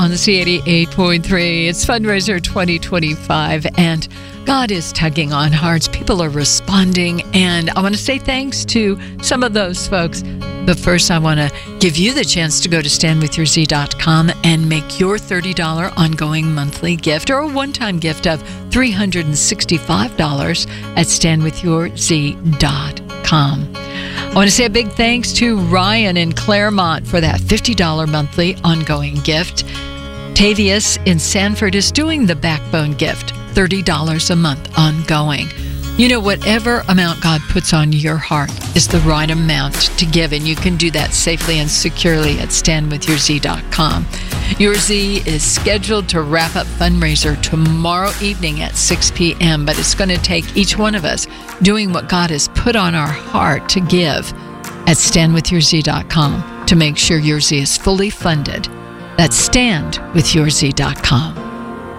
on the C88.3. It's Fundraiser 2025, and God is tugging on hearts. People are responding, and I want to say thanks to some of those folks. But first, I want to give you the chance to go to standwithyourz.com and make your $30 ongoing monthly gift or a one-time gift of $365 at standwithyourz.com. I want to say a big thanks to Ryan in Claremont for that $50 monthly ongoing gift. Tavius in Sanford is doing the backbone gift, $30 a month ongoing. You know, whatever amount God puts on your heart is the right amount to give, and you can do that safely and securely at standwithyourz.com. Your Z is scheduled to wrap up fundraiser tomorrow evening at 6 p.m., but it's going to take each one of us doing what God has put on our heart to give at standwithyourz.com to make sure your Z is fully funded. That's standwithyourz.com.